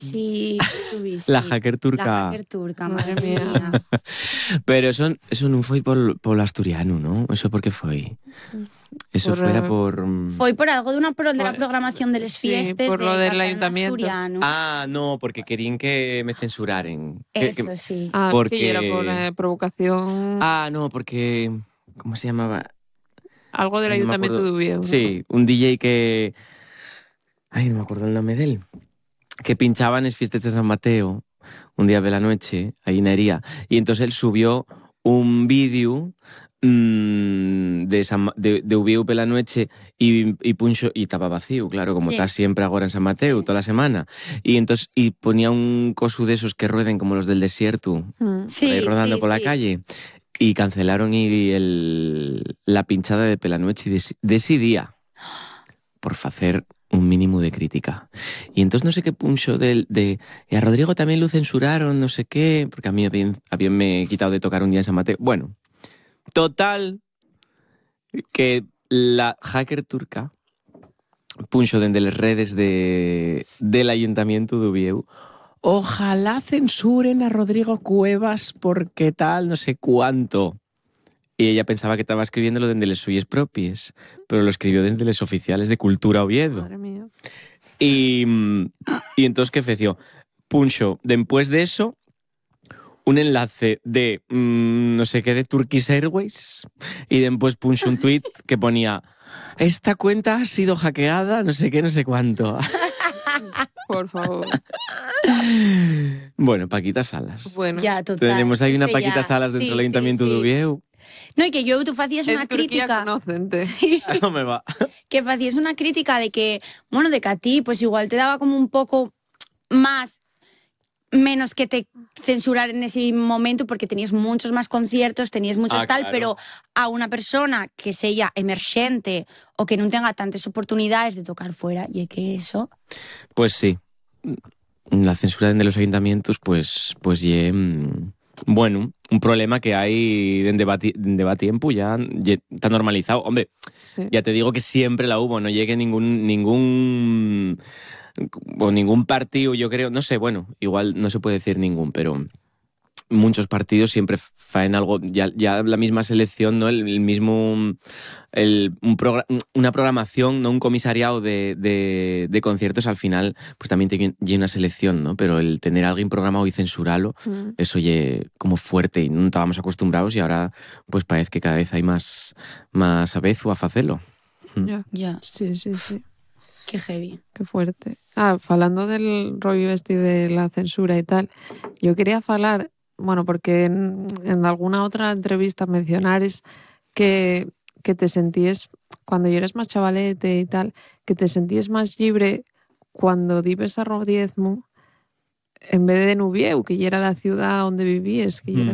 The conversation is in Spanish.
Sí, La hacker turca. La hacker turca, madre Madre mía. mía. Pero eso non foi por asturiano, non? Eso por que foi? Eso fuera por... Foi por algo de la Por- programación de les sí, fiestes por lo de del cantar en ayuntamiento. asturiano. Ah, no, porque querían que me censuraren. Eso sí. Ah, Porque- que era por provocación. Ah, no, porque... ¿Cómo se llamaba? Algo del Ay, no me ayuntamiento de acuerdo. Oviedo. ¿no? Sí, un DJ que... Ay, no me acuerdo el nombre de él. Que pinchaba en las fiestas de San Mateo un día de la noche, ahí en Hería. Y entonces él subió un vídeo de Uvieu pela noche y punxo, y estaba vacío, claro, como Sí. está siempre ahora en San Mateo, Sí. toda la semana. Y entonces y ponía un cosu de esos que rueden como los del desierto, Mm. Sí, por ahí rodando sí, por la sí. calle. Y cancelaron la pinchada de pela noche de ese día por hacer un mínimo de crítica. Y entonces no sé qué punxo y a Rodrigo también lo censuraron, no sé qué, porque a mí habían me quitado de tocar un día en San Mateo. Bueno, total, que la hacker turca punxo dende las redes del Ayuntamiento de Uvieu: ojalá censuren a Rodrigo Cuevas porque tal, no sé cuánto. Y ella pensaba que estaba escribiéndolo desde les suyes propies, pero lo escribió desde les oficiales de Cultura Oviedo. Madre mía. Y entonces, ¿qué feció? Punxo, después de eso, un enlace de no sé qué de Turkish Airways y después punxo un tweet que ponía: esta cuenta ha sido hackeada, no sé qué, no sé cuánto. Por favor. Bueno, Paquita Salas. Bueno. Ya, total. Tenemos ahí una Ese Paquita ya. Salas dentro Sí, del sí, Ayuntamiento de sí. Uvieu. No, y que yo tú hacías En una Turquía crítica. conocente. No me va. Que hacías una crítica de que, bueno, de que a ti pues igual te daba como un poco más, menos que te censurar en ese momento porque tenías muchos más conciertos, tenías muchos tal, claro. pero a una persona que sea emergente o que no tenga tantas oportunidades de tocar fuera, y que eso... Pues sí. La censura de los ayuntamientos, bueno, un problema que hay de tiempo ya está normalizado. Hombre, Sí. ya te digo que siempre la hubo, no llegue ningún partido, yo creo, no sé, bueno, igual no se puede decir ningún, pero muchos partidos siempre faen algo, ya la misma selección, ¿no? El mismo, una programación, ¿no? Un comisariado de conciertos al final, pues también tiene una selección, ¿no? Pero el tener a alguien programado y censurarlo, eso ya como fuerte y no estábamos acostumbrados y ahora pues parece que cada vez hay más avezu a hacerlo. Ya. Ya, Sí, sí, sí. qué heavy. Qué fuerte. Falando del rollo este de la censura y tal, yo quería falar, bueno, porque en alguna otra entrevista mencionares que te sentíes, cuando yo eres más chavalete y tal, que te sentíes más libre cuando vives a Rodiezmo en vez de en Uvieu, que ya era la ciudad donde vivíes, que ya era